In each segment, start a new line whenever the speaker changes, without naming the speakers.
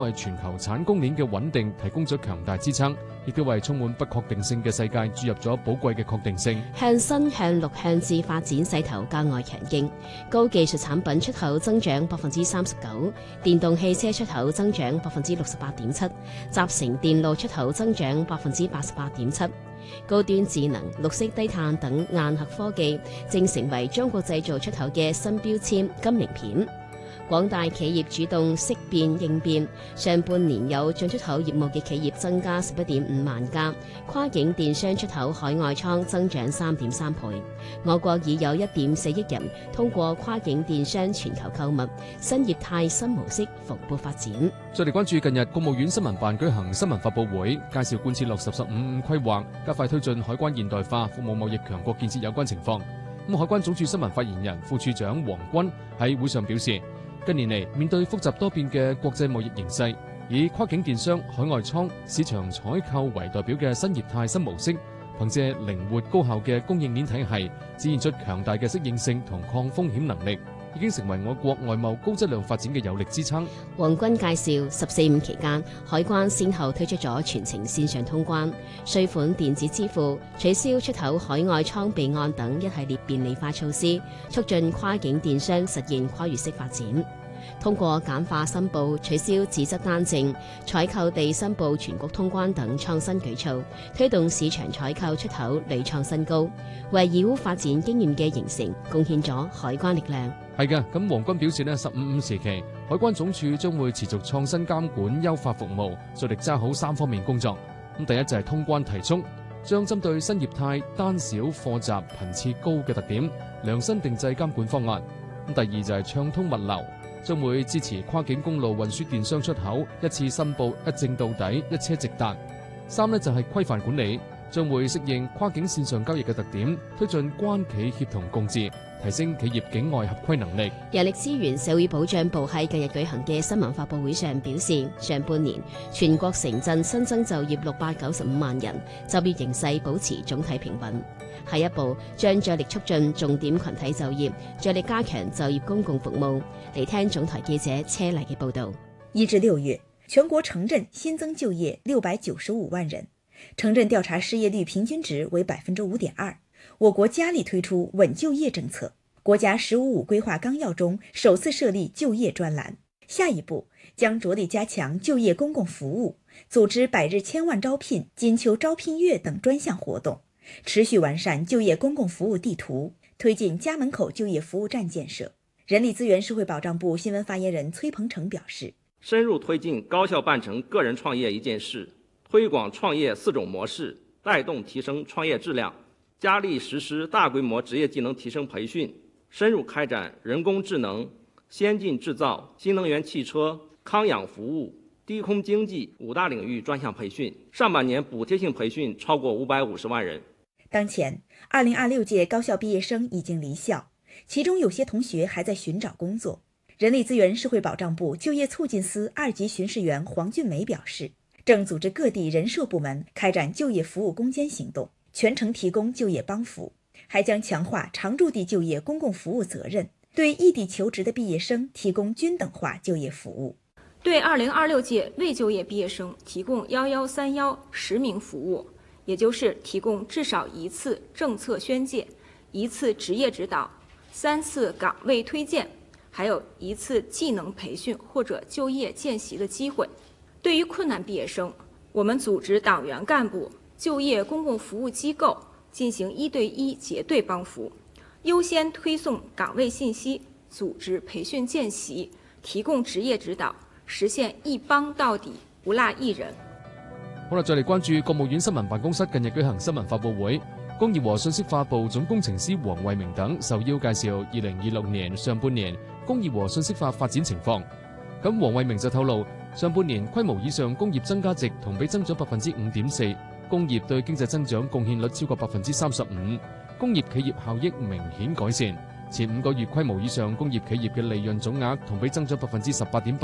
為全球產供鏈嘅穩定提供咗強大支撐，亦都為充滿不確定性嘅世界注入咗寶貴嘅確定性。
向新、向綠、向智發展勢頭格外強勁，高技術產品出口增長39%，電動汽車出口增長68.7%，集成電路出口增長88.7%。高端智能、綠色低碳等硬核科技正成為中國製造出口嘅新標籤金名片。廣大企業主動識變應變，上半年有進出口業務嘅企業增加11.5萬家，跨境電商出口海外倉增長3.3倍。我國已有1.4億人通過跨境電商全球購物，新業態新模式蓬勃發展。
再嚟關注近日國務院新聞辦舉行新聞發佈會，介紹貫徹落實15五規劃，加快推進海關現代化、服務貿易強國建設有關情況。海關總署新聞發言人、副處長黃軍喺會上表示，近年嚟，面對複雜多變嘅國際貿易形勢，以跨境電商、海外倉、市場採購為代表嘅新業態新模式，憑借靈活高效嘅供應鏈體系，展現出強大嘅適應性同抗風險能力，已經成為我國外貿高質量發展嘅有力支撐。
黃軍介紹，14.5期間，海關先後推出咗全程線上通關、稅款電子支付、取消出口海外倉備案等一系列便利化措施，促進跨境電商實現跨越式發展。通過簡化申報、取消紙質單證、採購地申報全國通關等創新舉措，推動市場採購出口屢創新高，為義烏發展經驗嘅形成貢獻咗海關力量。
係嘅，咁黃軍表示呢，15五時期，海關總署將會持續創新監管、優化服務，盡力揸好3方面工作。第一就係通關提速，將針對新業態單小貨雜頻次高嘅特點，量身定製監管方案。第二就係暢通物流，將會支持跨境公路運輸電商出口一次申報一證到底，一車直達。3就係規範管理，將會適應跨境線上交易嘅特點，推進關企協同共治，提升企業境外合規能力。
人力資源社會保障部喺近日舉行嘅新聞發佈會上表示，上半年全國城鎮新增就業695萬人，就業形勢保持總體平穩。下一步將着力促進重點群體就業，着力加強就業公共服務。嚟聽總台記者車麗嘅報道。
1至6月，全國城鎮新增就業695萬人，城鎮調查失業率平均值為5.2%。我國加力推出穩就業政策，國家“十五五”規劃綱要中首次設立就業專欄。下一步將着力加強就業公共服務，組織百日千萬招聘、金秋招聘月等專項活動，持續完善就業公共服務地圖，推進家門口就業服務站建設。人力資源社會保障部新聞發言人崔鵬程表示，
深入推進高效辦成個人創業一件事，推廣創業4種模式，帶動提升創業質量，加力實施大規模職業技能提升培訓，深入開展人工智能、先進製造、新能源汽車、康養服務、低空經濟5大領域專項培訓。上半年補貼性培訓超過550萬人。
當前2026屆高校畢業生已經離校，其中有些同學還在尋找工作。人力資源社會保障部就業促進司2級巡視員黃俊梅表示，正組織各地人社部門開展就業服務攻堅行動，全程提供就業幫扶，還將強化常駐地就業公共服務責任，對異地求職的畢業生提供均等化就業服務。
對2026屆未就業畢業生提供1131實名服務，也就是提供至少1次政策宣介、1次職業指導、3次崗位推薦，還有1次技能培訓或者就業見習的機會。對於困難畢業生，我們組織黨員幹部、就業公共服務機構進行1對1結對幫扶，優先推送崗位信息，組織培訓見習，提供職業指導，實現一幫到底，不落一人。
好啦，再嚟關注國務院新聞辦公室近日舉行新聞發佈會，工業和信息化部總工程師黃慧明等受邀介紹2026年上半年工業和信息化發展情況。咁黃慧明就透露，上半年規模以上工業增加值同比增長5.4%，工業對經濟增長貢獻率超過35%，工業企業效益明顯改善。前5個月規模以上工業企業嘅利潤總額同比增長10.8%，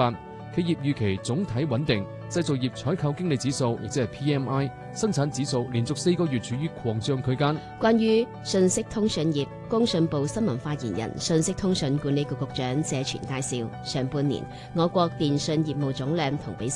企業預期總體穩定，製造業採購經理指數亦即係 PMI 生產指數連續4個月處於擴張區間。
關於信息通訊業，工信部新聞發言人、信息通訊管理局局長謝全介紹，上半年我國電信業務總量同比